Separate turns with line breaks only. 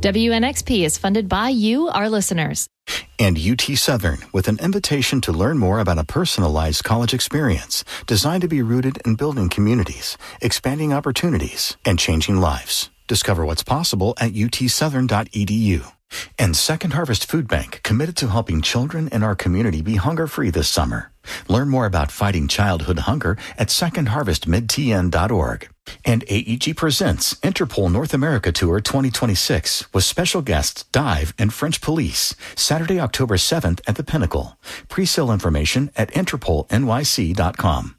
WNXP is funded by you, our listeners.
And UT Southern, with an invitation to learn more about a personalized college experience designed to be rooted in building communities, expanding opportunities, and changing lives. Discover what's possible at utsouthern.edu. And Second Harvest Food Bank, committed to helping children in our community be hunger-free this summer. Learn more about fighting childhood hunger at secondharvestmidtn.org. And AEG presents Interpol North America Tour 2026 with special guests Dive and French Police, Saturday, October 7th at the Pinnacle. Pre-sale information at interpolnyc.com.